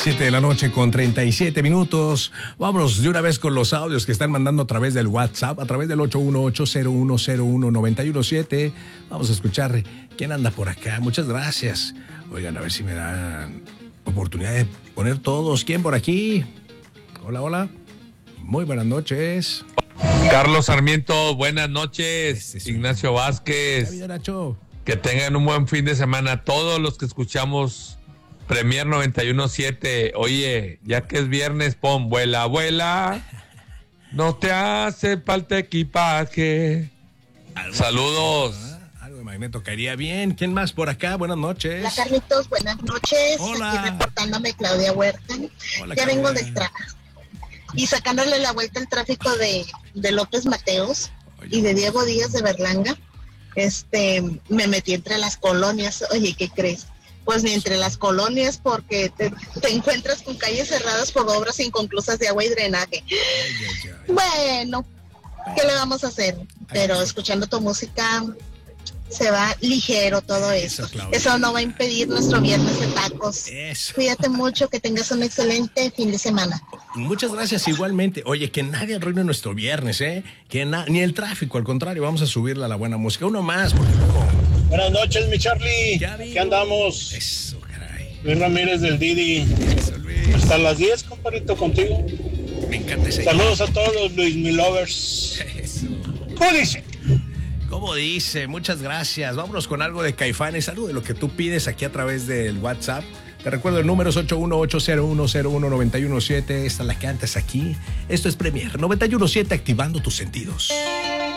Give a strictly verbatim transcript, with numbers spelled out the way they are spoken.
Siete de la noche con treinta y siete minutos. Vámonos de una vez con los audios que están mandando a través del WhatsApp, a través del ocho uno ocho, cero uno cero uno, nueve uno siete. Vamos a escuchar quién anda por acá. Muchas gracias. Oigan, a ver si me dan oportunidad de poner todos. ¿Quién por aquí? Hola, hola. Muy buenas noches. Carlos Sarmiento, buenas noches. Este Ignacio Vázquez. Que tengan un buen fin de semana. Todos los que escuchamos Premier noventa y uno siete. Oye, ya que es viernes, pon vuela, vuela. No te hace falta equipaje. ¿Algo? Saludos. Ah, algo de Magneto caería bien. ¿Quién más por acá? Buenas noches. Hola, Carlitos, buenas noches. Hola. Aquí reportándome Claudia Huerta. Hola, ya Claudia. vengo del trabajo. Y sacándole la vuelta al tráfico de, de López Mateos Oye, y de Diego Díaz de Berlanga. Este, me metí entre las colonias. Oye, ¿qué crees? Pues ni entre las colonias, porque te, te encuentras con calles cerradas por obras inconclusas de agua y drenaje. Ay, ay, ay. Bueno, ¿qué le vamos a hacer? Pero escuchando tu música se va ligero todo Eso, eso. Claudia. Eso no va a impedir nuestro viernes de tacos. Eso. Cuídate mucho, que tengas un excelente fin de semana. Muchas gracias igualmente. Oye, que nadie arruine nuestro viernes, ¿eh? Que na- ni el tráfico, al contrario, vamos a subirle a la buena música. Uno más, porque luego... Buenas noches, mi Charlie. Ya digo. ¿Qué andamos? Eso, caray. Luis Ramírez del Didi. Eso, Luis. Hasta las diez, compadrito, contigo. Me encanta ese... Saludos a todos, Luis, mi lovers. Eso. ¿Cómo dice? ¿Cómo dice? Muchas gracias. Vámonos con algo de Caifanes, algo de lo que tú pides aquí a través del WhatsApp. Te recuerdo el número es ocho uno ocho, cero uno cero uno, nueve uno siete. Esta es la que antes aquí. Esto es Premier noventa y uno siete, activando tus sentidos.